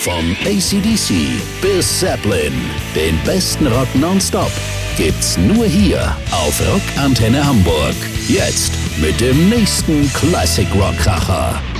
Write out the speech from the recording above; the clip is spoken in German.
Vom AC/DC bis Zeppelin, den besten Rock nonstop, gibt's nur hier auf Rockantenne Hamburg. Jetzt mit dem nächsten Classic Rock Kracher.